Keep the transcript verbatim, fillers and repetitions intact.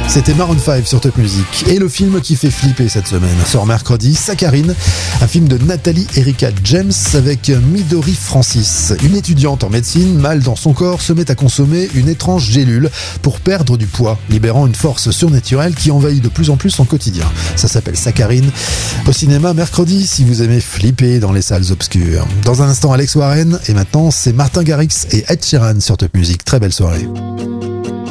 C'était Maroon cinq sur Top Music. Et le film qui fait flipper cette semaine sort mercredi, Saccharine, un film de Nathalie Erika James avec Midori Francis. Une étudiante en médecine, mal dans son corps, se met à consommer une étrange gélule pour perdre du poids, libérant une force surnaturelle qui envahit de plus en plus son quotidien. Ça s'appelle Saccharine. Au cinéma mercredi, si vous aimez flipper dans les salles obscures. Dans un instant, Alex Warren, et maintenant c'est Martin Garrix et Ed Sheeran sur Top Music. Très belle soirée.